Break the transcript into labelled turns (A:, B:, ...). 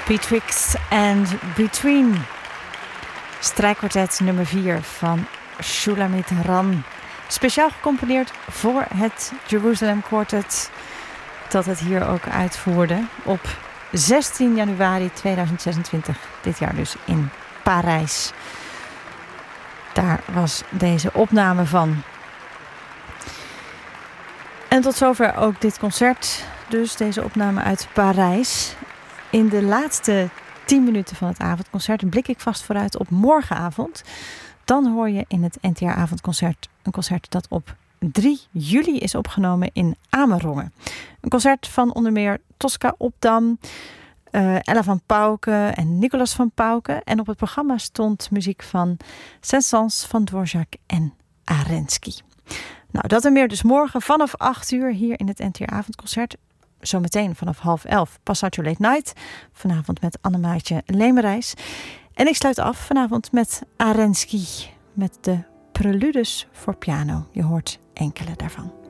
A: Betwixt and Between. Strijkkwartet nummer 4 van Shulamit Ran. Speciaal gecomponeerd voor het Jerusalem Quartet, dat het hier ook uitvoerde op 16 januari 2026. Dit jaar dus in Parijs. Daar was deze opname van. En tot zover ook dit concert. Dus deze opname uit Parijs. In de laatste 10 minuten van het avondconcert blik ik vast vooruit op morgenavond. Dan hoor je in het NTR-avondconcert een concert dat op 3 juli is opgenomen in Amerongen. Een concert van onder meer Tosca Opdam, Ella van Pauken en Nicolas van Pauken. En op het programma stond muziek van Saint-Saëns, van Dvorak en Arensky. Nou, dat en meer dus morgen vanaf 8 uur hier in het NTR-avondconcert. Zometeen vanaf 10:30 Passage Late Night. Vanavond met Annemaatje Lemerijs. En ik sluit af vanavond met Arensky. Met de preludes voor piano. Je hoort enkele daarvan.